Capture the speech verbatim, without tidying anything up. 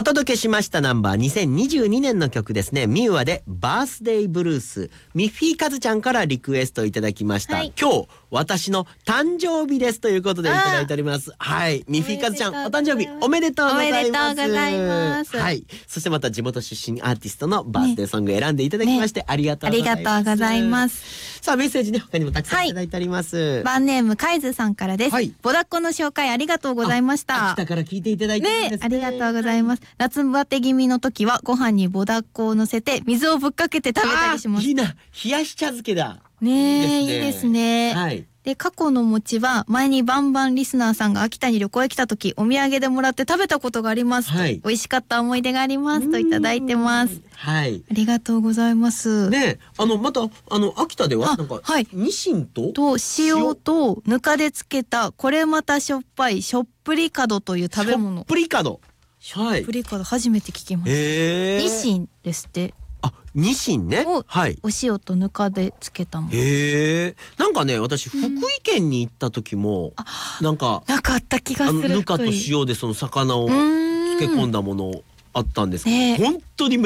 お届けしましたナンバーにせんにじゅうにねんの曲ですね。ミューアでバースデーブルース。ミッフィーカズちゃんからリクエストいただきました、はい、今日私の誕生日ですということでいただいております。はい、ミッフィーカズちゃんお誕生日おめでとうございます。おめでとうございます。はい、そしてまた地元出身アーティストのバースデーソング選んでいただきまして、ね、ありがとうございます。 ありがとうございます。 さあメッセージね他にもたくさんいただいております。はい、 バンネームカイズさんからです。はい、ボダッコの紹介ありがとうございました。 秋田から聞いていただいてるんですね。 ね、ありがとうございます。夏バテ気味の時はご飯にボダッコを乗せて水をぶっかけて食べたりします。 いいな、冷やし茶漬けだ。 ねえ、いいですね。 はい。 で、過去の餅は前にバンバンリスナーさんが秋田に旅行へ来た時お土産でもらって食べたことがあります。はい、美味しかった思い出がありますといただいてます。 はい。 ありがとうございます。 ね、あのまたあの秋田ではなんか、はい、ニシンとと塩とぬかで漬けたこれまたしょっぱいしょっぷりかどという食べ物。 しょっぷりかど。 はい。プリカド初めて聞きました。 えー、 ニシンですって。 あ、ニシンね。はい。 お塩とぬかで漬けたもの。 へえ。なんかね、私福井県に行った時も、うん、なんかなんかあった気がする。 ぬかと塩でその魚を漬け込んだものあったんですけど、ね、本当に